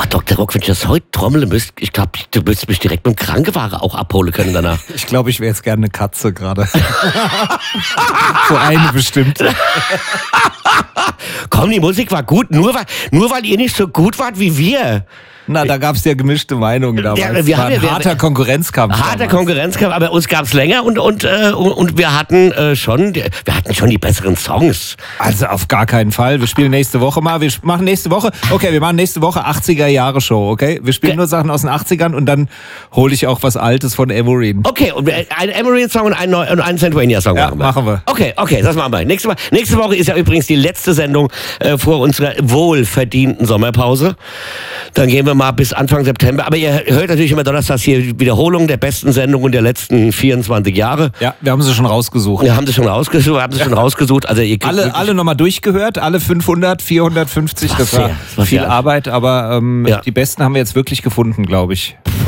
Dr. Rock, wenn ich das heute trommeln müsste, ich glaube, du müsstest mich direkt mit dem Krankenwagen auch abholen können danach. Ich glaube, ich wäre jetzt gerne eine Katze gerade. So eine bestimmte. Komm, die Musik war gut, nur weil ihr nicht so gut wart wie wir. Na, da gab es ja gemischte Meinungen damals. Ja, wir war haben ein harter Konkurrenzkampf. Harter Konkurrenzkampf, aber uns gab es länger und wir hatten schon die besseren Songs. Also auf gar keinen Fall. Wir spielen nächste Woche mal. Wir machen nächste Woche 80er-Jahre-Show, okay? Wir spielen nur Sachen aus den 80ern und dann hole ich auch was Altes von Emery. Okay, und einen Emery-Song und einen Centvania-Song machen wir. Okay, das machen wir. Nächste Woche ist ja übrigens die letzte Sendung vor unserer wohlverdienten Sommerpause. Dann gehen wir mal bis Anfang September. Aber ihr hört natürlich immer donnerstags hier Wiederholung der besten Sendungen der letzten 24 Jahre. Ja, wir haben sie schon rausgesucht. Wir haben sie schon rausgesucht. Also ihr alle nochmal durchgehört, alle 500, 450. Das war viel Arbeit, aber die besten haben wir jetzt wirklich gefunden, glaube ich.